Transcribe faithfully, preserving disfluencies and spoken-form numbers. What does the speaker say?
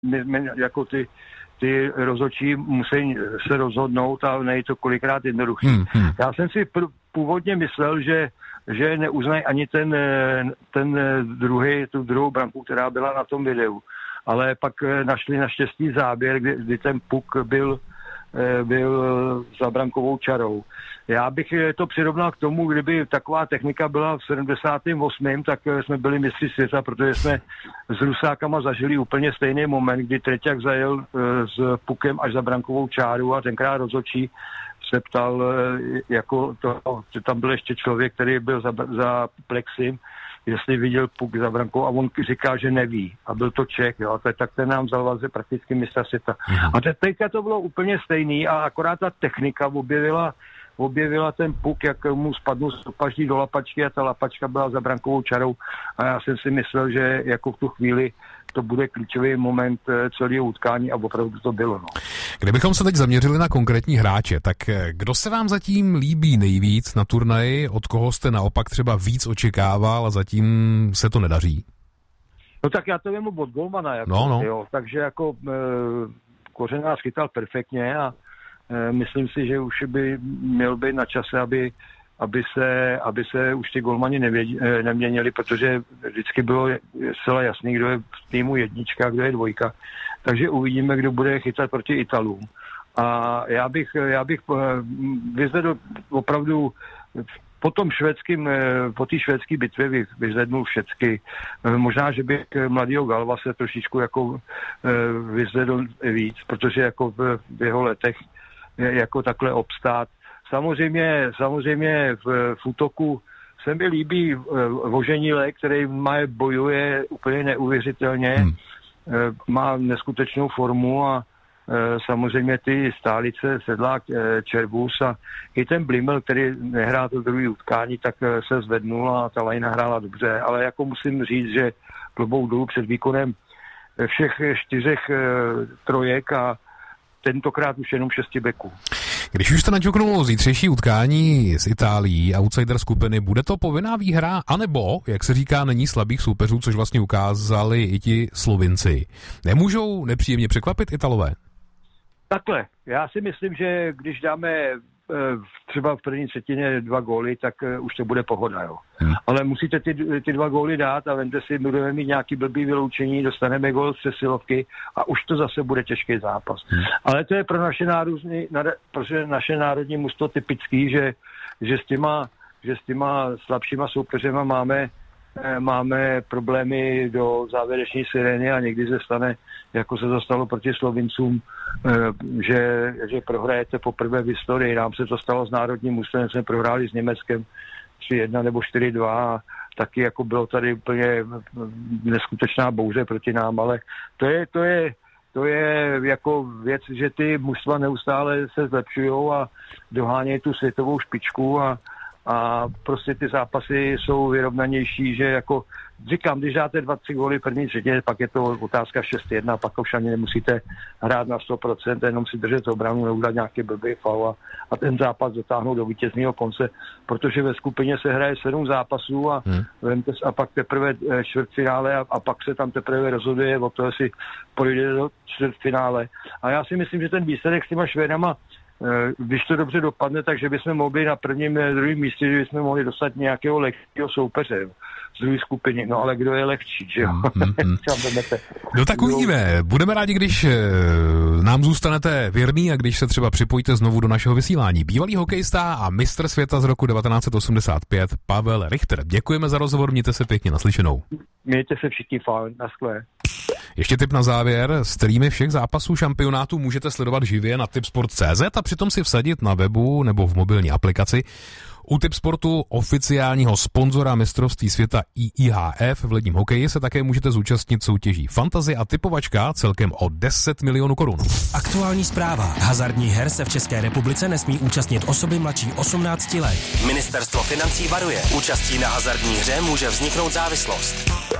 my, my, jako ty, ty rozhodčí musí se rozhodnout a nejde to kolikrát jednoduchý. Hmm, hmm. Já jsem si pr- původně myslel, že, že neuznají ani ten, ten druhý, tu druhou branku, která byla na tom videu. Ale pak našli naštěstí záběr, kdy, kdy ten puk byl, byl za brankovou čarou. Já bych to přirovnal k tomu, kdyby taková technika byla v sedmdesátém osmém tak jsme byli mistři světa, protože jsme s Rusákama zažili úplně stejný moment, kdy Treťák zajel s pukem až za brankovou čáru a tenkrát rozhodčí se ptal, jako to, že tam byl ještě člověk, který byl za, za plexim, jestli viděl puk za brankou a on říká, že neví. A byl to Čech, jo, tak, tak ten nám vzal vlastně prakticky mistra světa. A te, teďka to bylo úplně stejný a akorát ta technika objevila objevila ten puk, jak mu spadnul z opaždí do lapačky a ta lapačka byla za brankovou čarou a já jsem si myslel, že jako v tu chvíli to bude klíčový moment celého utkání a opravdu to bylo. No. Kdybychom se teď zaměřili na konkrétní hráče, tak kdo se vám zatím líbí nejvíc na turnaji, od koho jste naopak třeba víc očekával a zatím se to nedaří? No tak já to vím od golmana, jako, no, no. Jo, takže jako e, Kořen nás chytal perfektně a e, myslím si, že už by měl být na čase, aby aby se, aby se už ty golmani nevědě, neměnili, protože vždycky bylo zcela jasný, kdo je v týmu jednička, kdo je dvojka. Takže uvidíme, kdo bude chytat proti Italům. A já bych, já bych vyzvedl opravdu po tom švédským, po té švédské bitvě vyzvednul všecky. Možná, že bych mladýho Galva se trošičku jako vyzvedl víc, protože jako v jeho letech jako takhle obstát. Samozřejmě, samozřejmě v, v útoku se mi líbí Voženílek, který má, bojuje úplně neuvěřitelně, hmm. má neskutečnou formu a samozřejmě ty stálice, Sedlák, Červus a i ten Blimel, který nehrál to druhý utkání, tak se zvednul a ta lajna hrála dobře, ale jako musím říct, že klobouk dolů před výkonem všech čtyřech trojek a tentokrát už jenom šesti beků. Když už jste naťuknul zítřejší utkání s Itálií, outsider skupiny, bude to povinná výhra, anebo, jak se říká, není slabých soupeřů, což vlastně ukázali i ti Slovinci. Nemůžou nepříjemně překvapit Italové? Takhle, já si myslím, že když dáme třeba v první třetině dva góly, tak už to bude pohoda, jo. Hmm. Ale musíte ty, ty dva góly dát a vemte si, budeme mít nějaký blbý vyloučení, dostaneme gól z přesilovky a už to zase bude těžký zápas. Hmm. Ale to je pro naše národní, pro naše národní mužstvo typický, že, že, s těma, že s těma slabšíma soupeřema máme máme problémy do závěreční sirény a někdy se stane, jako se to stalo proti Slovincům, že, že prohrajete poprvé v historii. Nám se to stalo s národním mužstvem, jsme prohráli s Německem tři jedna nebo čtyři dva a taky jako bylo tady úplně neskutečná bouře proti nám, ale to je, to je, to je jako věc, že ty mužstva neustále se zlepšujou a dohánějí tu světovou špičku a a prostě ty zápasy jsou vyrovnanější, že jako říkám, když dáte dva tři góly první třetině, pak je to otázka šest jedna, pak už ani nemusíte hrát na sto procent, jenom si držet obranu, neudělat nějaký blbý faul a, a ten zápas dotáhnout do vítězného konce, protože ve skupině se hraje sedm zápasů a, hmm. a pak teprve čtvrtfinále a, a pak se tam teprve rozhoduje o to, jestli pojde do čtvrtfinále. A já si myslím, že ten výsledek s těma Švédama, když to dobře dopadne, takže bychom mohli na prvním, druhém místě, že bychom mohli dostat nějakého lehkého soupeře z druhé skupiny. No ale kdo je lehčí, že jo? Mm-hmm. No tak uvidíme. Budeme rádi, když nám zůstanete věrný a když se třeba připojíte znovu do našeho vysílání. Bývalý hokejista a mistr světa z roku devatenáct set osmdesát pět Pavel Richter. Děkujeme za rozhovor, mějte se pěkně, naslyšenou. Mějte se všichni fajn, naschle. Ještě tip na závěr, streamy všech zápasů šampionátu můžete sledovat živě na tipsport tečka cé zet a přitom si vsadit na webu nebo v mobilní aplikaci. U Tipsportu, oficiálního sponzora mistrovství světa I I H F v ledním hokeji, se také můžete zúčastnit soutěží Fantasy a typovačka celkem o deset milionů korun. Aktuální zpráva. Hazardních her se v České republice nesmí účastnit osoby mladší osmnácti let. Ministerstvo financí varuje. Účastí na hazardní hře může vzniknout závislost.